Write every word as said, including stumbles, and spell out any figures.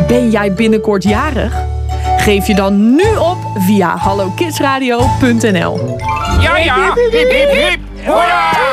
Ben jij binnenkort jarig? Geef je dan nu op via hallo kids radio punt n l. Ja, ja, hip, hip, hip, hoera!